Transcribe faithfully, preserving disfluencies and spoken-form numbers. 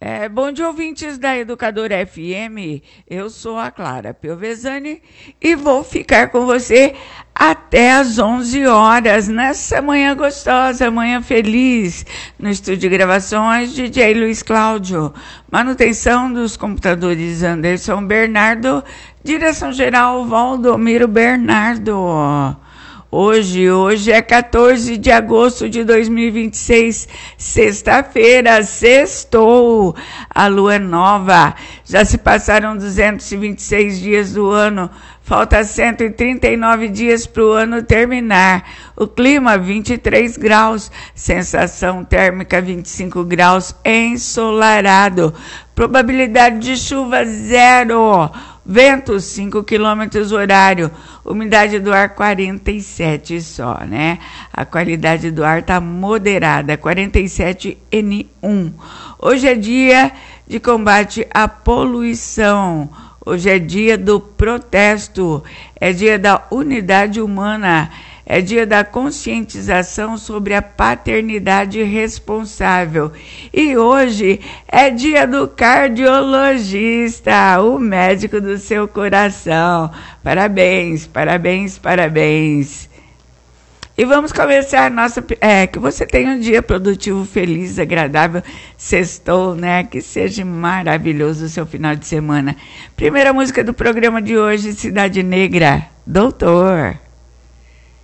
É, bom dia, ouvintes da Educadora F M. Eu sou a Clara Piovesani e vou ficar com você até às onze horas, nessa manhã gostosa, manhã feliz. No estúdio de gravações, D J Luiz Cláudio. Manutenção dos computadores, Anderson Bernardo. Direção-geral, Valdomiro Bernardo. Hoje, hoje é quatorze de agosto de dois mil e vinte e seis, sexta-feira, sextou, a lua é nova, já se passaram duzentos e vinte e seis dias do ano, falta cento e trinta e nove dias para o ano terminar, o clima vinte e três graus, sensação térmica vinte e cinco graus, ensolarado, probabilidade de chuva zero, vento cinco quilômetros horário, umidade do ar quarenta e sete só, né? A qualidade do ar tá moderada, quarenta e sete N um. Hoje é dia de combate à poluição. Hoje é dia do protesto, é dia da unidade humana, é dia da conscientização sobre a paternidade responsável. E hoje é dia do cardiologista, o médico do seu coração. Parabéns, parabéns, parabéns. E vamos começar nossa... É, que você tenha um dia produtivo, feliz, agradável, sextou, né? Que seja maravilhoso o seu final de semana. Primeira música do programa de hoje, Cidade Negra, Doutor.